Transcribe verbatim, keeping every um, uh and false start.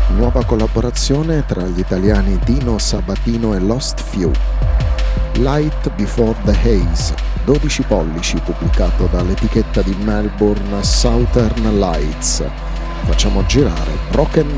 Nuova collaborazione tra gli italiani Dino Sabatino e Lost Few. Light Before the Haze, dodici pollici, pubblicato dall'etichetta di Melbourne Southern Lights. Facciamo girare Broken